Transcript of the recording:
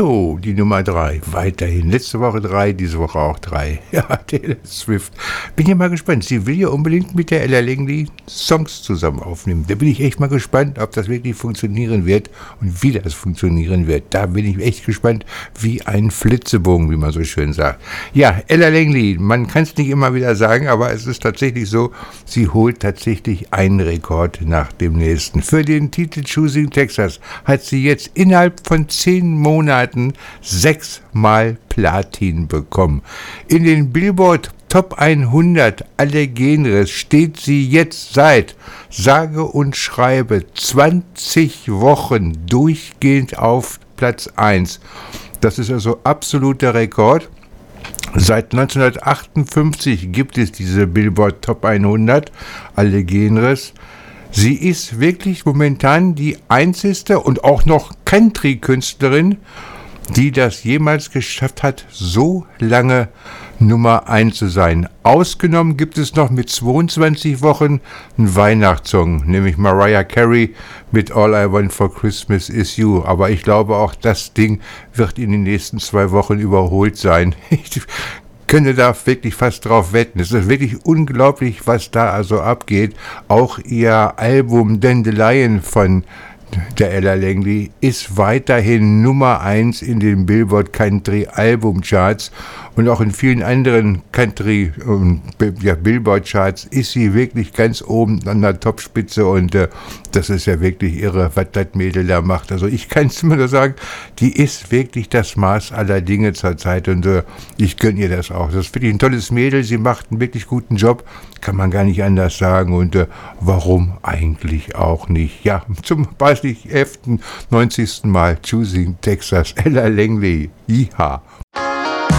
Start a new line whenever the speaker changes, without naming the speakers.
So, die Nummer 3, weiterhin. Letzte Woche 3, diese Woche auch 3. Ja, Taylor Swift. Bin ja mal gespannt. Sie will ja unbedingt mit der Ella Langley Songs zusammen aufnehmen. Da bin ich echt mal gespannt, ob das wirklich funktionieren wird und wie das funktionieren wird. Da bin ich echt gespannt, wie ein Flitzebogen, wie man so schön sagt. Ja, Ella Langley, man kann es nicht immer wieder sagen, aber es ist tatsächlich so, sie holt tatsächlich einen Rekord nach dem nächsten. Für den Titel Choosing Texas hat sie jetzt innerhalb von 10 Monaten 6-mal Platin bekommen. In den Billboard Top 100 aller Genres steht sie jetzt seit sage und schreibe 20 Wochen durchgehend auf Platz 1. Das ist also absoluter Rekord. Seit 1958 gibt es diese Billboard Top 100 alle Genres. Sie ist wirklich momentan die einzigste und auch noch Country-Künstlerin, die das jemals geschafft hat, so lange Nummer 1 zu sein. Ausgenommen gibt es noch mit 22 Wochen einen Weihnachtssong, nämlich Mariah Carey mit All I Want for Christmas Is You. Aber ich glaube, auch das Ding wird in den nächsten 2 Wochen überholt sein. Ich könnte da wirklich fast drauf wetten. Es ist wirklich unglaublich, was da also abgeht. Auch ihr Album Dandelion von der Ella Langley ist weiterhin Nummer 1 in den Billboard Country Album Charts und auch in vielen anderen Country Billboard Charts ist sie wirklich ganz oben an der Topspitze und das ist ja wirklich irre, was das Mädel da macht. Also ich kann es immer nur sagen, die ist wirklich das Maß aller Dinge zurzeit und ich gönne ihr das auch. Das ist wirklich ein tolles Mädel, sie macht einen wirklich guten Job, kann man gar nicht anders sagen und warum eigentlich auch nicht. Ja, zum Beispiel 11. 90. Mal Choosing Texas, Ella Langley, Iha.